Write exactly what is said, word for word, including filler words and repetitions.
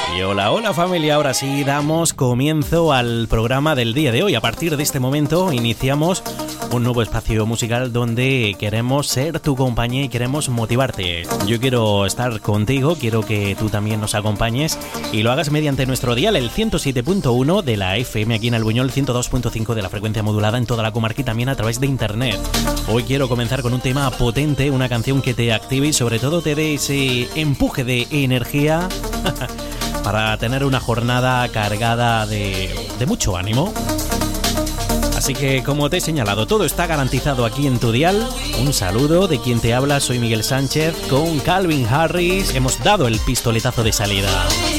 Y hola, hola familia, ahora sí damos comienzo al programa del día de hoy. A partir de este momento iniciamos un nuevo espacio musical donde queremos ser tu compañía y queremos motivarte. Yo quiero estar contigo, quiero que tú también nos acompañes y lo hagas mediante nuestro dial, el ciento siete punto uno de la F M aquí en Albuñol, ciento dos punto cinco de la frecuencia modulada en toda la comarca y también a través de internet. Hoy quiero comenzar con un tema potente, una canción que te active y sobre todo te dé ese empuje de energía para tener una jornada cargada de, de mucho ánimo. Así que, como te he señalado, todo está garantizado aquí en tu dial. Un saludo de quien te habla, soy Miguel Sánchez. Con Calvin Harris hemos dado el pistoletazo de salida.